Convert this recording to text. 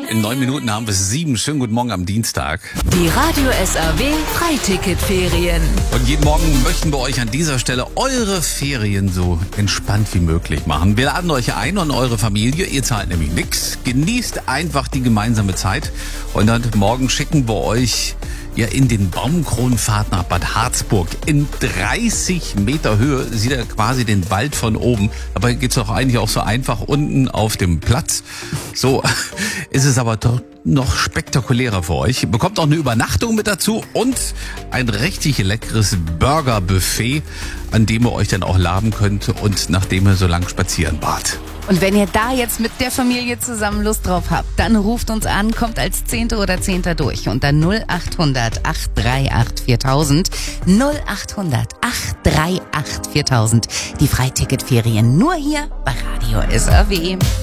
In 9 Minuten haben wir es 7. Schönen guten Morgen am Dienstag. Die Radio SAW Freiticketferien. Und jeden Morgen möchten wir euch an dieser Stelle eure Ferien so entspannt wie möglich machen. Wir laden euch ein und eure Familie. Ihr zahlt nämlich nichts. Genießt einfach die gemeinsame Zeit. Und dann morgen schicken wir euch in den Baumkronenpfad nach Bad Harzburg. In 30 Meter Höhe sieht er quasi den Wald von oben. Dabei geht's doch eigentlich auch so einfach unten auf dem Platz. So ist es aber doch noch spektakulärer für euch. Ihr bekommt auch eine Übernachtung mit dazu und ein richtig leckeres Burgerbuffet, an dem ihr euch dann auch laben könnt und nachdem ihr so lang spazieren wart. Und wenn ihr da jetzt mit der Familie zusammen Lust drauf habt, dann ruft uns an, kommt als 10. oder 10. durch unter 0800 838 4000. 0800 838 4000. Die Freiticketferien nur hier bei Radio SAW.